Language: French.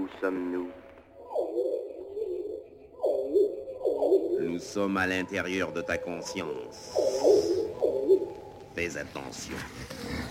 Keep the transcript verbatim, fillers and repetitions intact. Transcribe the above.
Où sommes-nous? Nous sommes à l'intérieur de ta conscience. Fais attention.